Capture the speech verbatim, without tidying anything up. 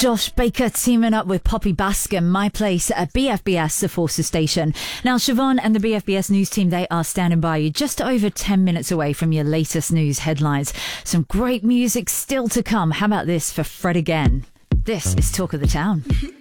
Josh Baker teaming up with Poppy Bascom, My Place at B F B S, the Forces Station. Now, Siobhan and the B F B S News team, they are standing by you just over ten minutes away from your latest news headlines. Some great music still to come. How about this for Fred again? This is Talk of the Town.